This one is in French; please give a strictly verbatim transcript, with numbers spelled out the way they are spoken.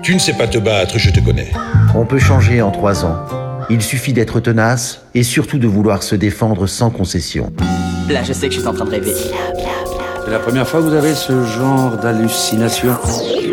Tu ne sais pas te battre, je te connais. On peut changer en trois ans. Il suffit d'être tenace et surtout de vouloir se défendre sans concession. Là, je sais que je suis en train de rêver. C'est la première fois que vous avez ce genre d'hallucination?